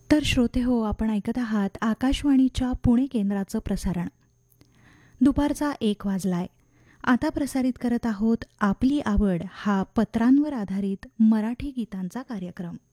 तर श्रोते हो, आपण ऐकत आहात आकाशवाणीच्या पुणे केंद्राचं प्रसारण. दुपारचा 1 वाजलाय. आता प्रसारित करत आहोत आपली आवड हा पत्रांवर आधारित मराठी गीतांचा कार्यक्रम.